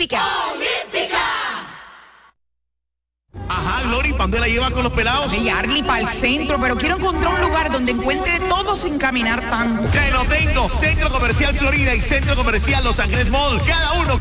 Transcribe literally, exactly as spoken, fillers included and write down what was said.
Olímpica. ¡Olímpica! Ajá, Glory, ¿para dónde la lleva con los pelados? Y Arly para el centro, pero quiero encontrar un lugar donde encuentre todo sin caminar tanto. ¡Que no tengo! Centro Comercial Florida y Centro Comercial Los Ángeles Mall. Cada uno